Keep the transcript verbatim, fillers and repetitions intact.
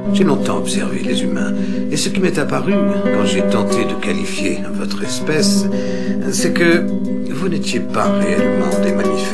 J'ai longtemps observé les humains, et ce qui m'est apparu, quand j'ai tenté de qualifier votre espèce, c'est que vous n'étiez pas réellement des mammifères.